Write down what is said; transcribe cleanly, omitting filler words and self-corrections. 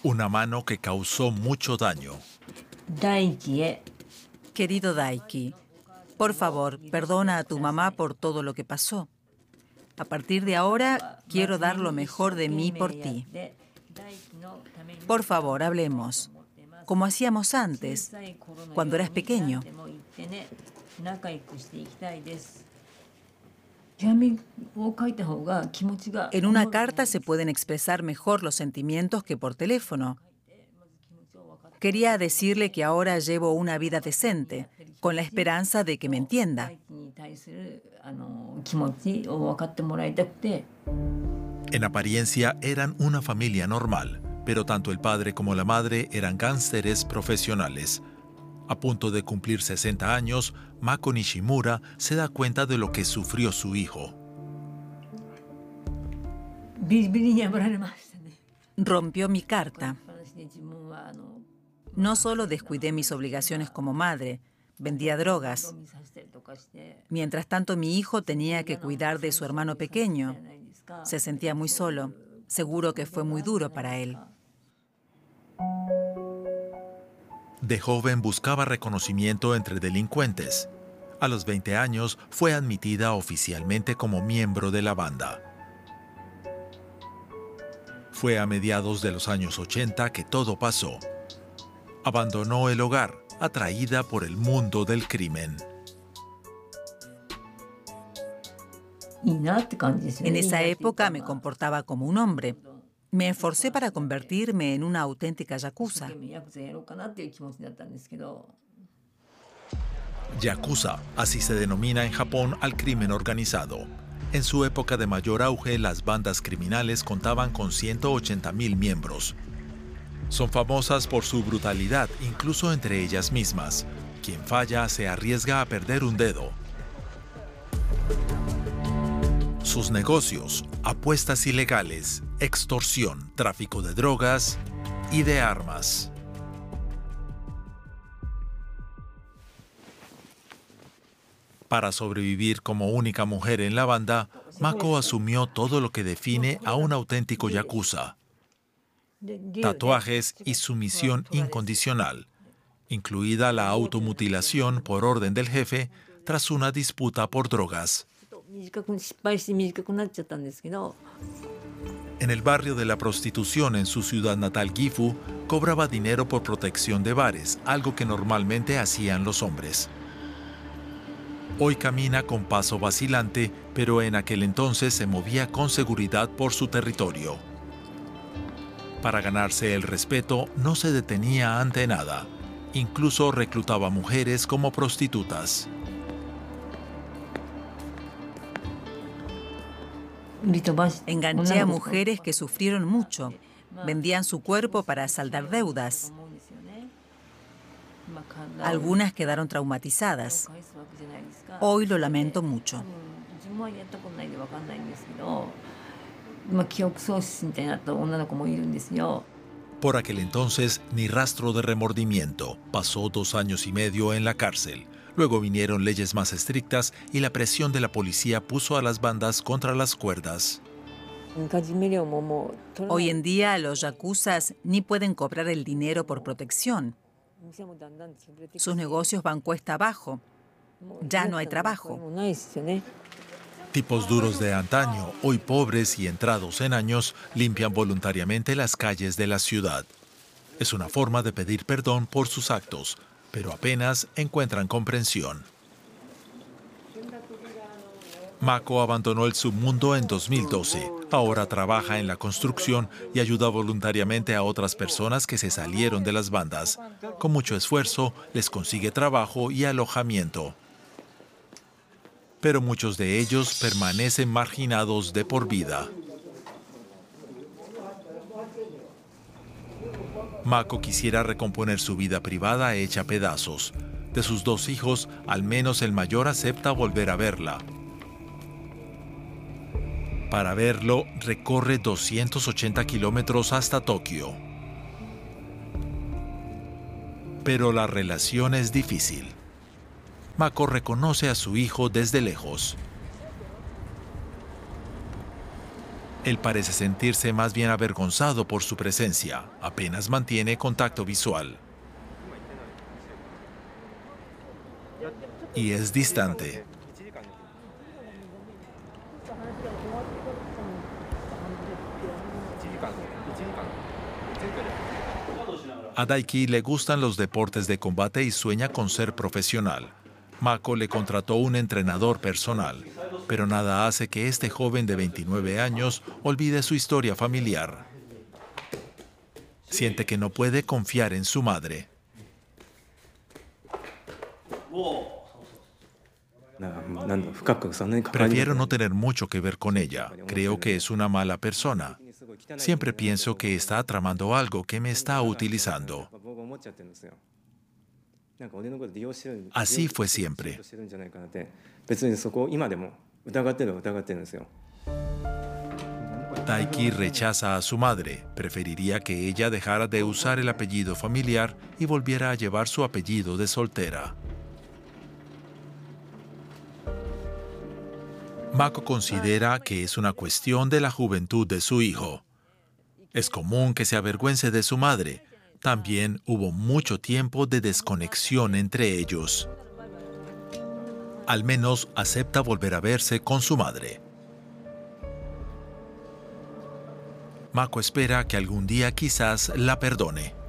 Una mano que causó mucho daño. Querido Daiki, por favor, perdona a tu mamá por todo lo que pasó. A partir de ahora, quiero dar lo mejor de mí por ti. Por favor, hablemos, como hacíamos antes, cuando eras pequeño. En una carta se pueden expresar mejor los sentimientos que por teléfono. Quería decirle que ahora llevo una vida decente, con la esperanza de que me entienda. En apariencia eran una familia normal, pero tanto el padre como la madre eran gángsteres profesionales. A punto de cumplir 60 años, Mako Nishimura se da cuenta de lo que sufrió su hijo. Rompió mi carta. No solo descuidé mis obligaciones como madre, vendía drogas. Mientras tanto, mi hijo tenía que cuidar de su hermano pequeño. Se sentía muy solo. Seguro que fue muy duro para él. De joven buscaba reconocimiento entre delincuentes. A los 20 años fue admitida oficialmente como miembro de la banda. Fue a mediados de los años 80 que todo pasó. Abandonó el hogar, atraída por el mundo del crimen. En esa época me comportaba como un hombre. Me esforcé para convertirme en una auténtica yakuza. Yakuza, así se denomina en Japón al crimen organizado. En su época de mayor auge, las bandas criminales contaban con 180.000 miembros. Son famosas por su brutalidad, incluso entre ellas mismas. Quien falla se arriesga a perder un dedo. Sus negocios: apuestas ilegales, extorsión, tráfico de drogas y de armas. Para sobrevivir como única mujer en la banda, Mako asumió todo lo que define a un auténtico yakuza: tatuajes y sumisión incondicional, incluida la automutilación por orden del jefe tras una disputa por drogas. En el barrio de la prostitución en su ciudad natal Gifu, cobraba dinero por protección de bares, algo que normalmente hacían los hombres. Hoy camina con paso vacilante, pero en aquel entonces se movía con seguridad por su territorio. Para ganarse el respeto, no se detenía ante nada. Incluso reclutaba mujeres como prostitutas. Enganché a mujeres que sufrieron mucho. Vendían su cuerpo para saldar deudas. Algunas quedaron traumatizadas. Hoy lo lamento mucho. Por aquel entonces, ni rastro de remordimiento. Pasó 2 años y medio en la cárcel. Luego vinieron leyes más estrictas y la presión de la policía puso a las bandas contra las cuerdas. Hoy en día los yakuzas ni pueden cobrar el dinero por protección. Sus negocios van cuesta abajo. Ya no hay trabajo. Tipos duros de antaño, hoy pobres y entrados en años, limpian voluntariamente las calles de la ciudad. Es una forma de pedir perdón por sus actos, pero apenas encuentran comprensión. Mako abandonó el submundo en 2012. Ahora trabaja en la construcción y ayuda voluntariamente a otras personas que se salieron de las bandas. Con mucho esfuerzo, les consigue trabajo y alojamiento. Pero muchos de ellos permanecen marginados de por vida. Mako quisiera recomponer su vida privada hecha pedazos. De sus 2 hijos, al menos el mayor acepta volver a verla. Para verlo, recorre 280 kilómetros hasta Tokio. Pero la relación es difícil. Mako reconoce a su hijo desde lejos. Él parece sentirse más bien avergonzado por su presencia, apenas mantiene contacto visual. Y es distante. A Daiki le gustan los deportes de combate y sueña con ser profesional. Mako le contrató un entrenador personal, pero nada hace que este joven de 29 años olvide su historia familiar. Siente que no puede confiar en su madre. Prefiero no tener mucho que ver con ella. Creo que es una mala persona. Siempre pienso que está tramando algo, que me está utilizando. Así fue siempre. Daiki rechaza a su madre. Preferiría que ella dejara de usar el apellido familiar y volviera a llevar su apellido de soltera. Mako considera que es una cuestión de la juventud de su hijo. Es común que se avergüence de su madre. También hubo mucho tiempo de desconexión entre ellos. Al menos acepta volver a verse con su madre. Mako espera que algún día quizás la perdone.